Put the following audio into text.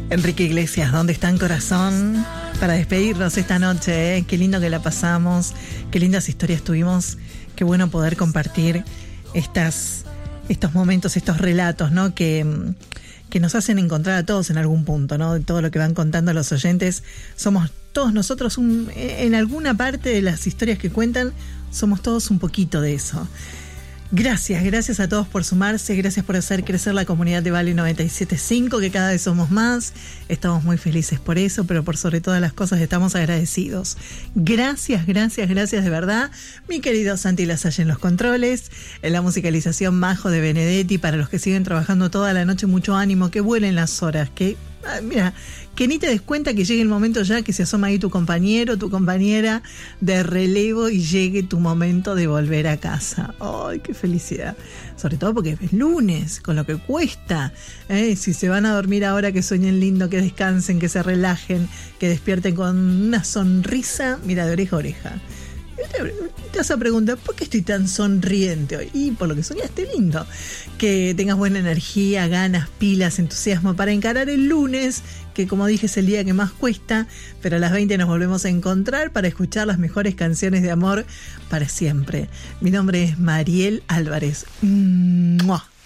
Enrique Iglesias, ¿dónde está en corazón? Para despedirnos esta noche, ¿eh? Qué lindo que la pasamos, qué lindas historias tuvimos, qué bueno poder compartir estos momentos, estos relatos, ¿no? Que nos hacen encontrar a todos en algún punto, ¿no? De todo lo que van contando los oyentes, somos todos nosotros, en alguna parte de las historias que cuentan, somos todos un poquito de eso. Gracias a todos por sumarse, gracias por hacer crecer la comunidad de Vale 97.5, que cada vez somos más, estamos muy felices por eso, pero por sobre todas las cosas estamos agradecidos. Gracias de verdad, mi querido Santi Lasalle en los controles, en la musicalización Majo de Benedetti, para los que siguen trabajando toda la noche, mucho ánimo, que vuelen las horas, que mira, que ni te des cuenta que llegue el momento ya que se asoma ahí tu compañero, tu compañera de relevo y llegue tu momento de volver a casa. ¡Ay, qué felicidad! Sobre todo porque es lunes, con lo que cuesta. Si se van a dormir ahora, que sueñen lindo, que descansen, que se relajen, que despierten con una sonrisa, mira, de oreja a oreja. Te vas a preguntar, ¿por qué estoy tan sonriente hoy? Y por lo que soñaste lindo. Que tengas buena energía, ganas, pilas, entusiasmo para encarar el lunes, que como dije es el día que más cuesta, pero a las 20 nos volvemos a encontrar para escuchar las mejores canciones de amor para siempre. Mi nombre es Mariel Álvarez. ¡Mua!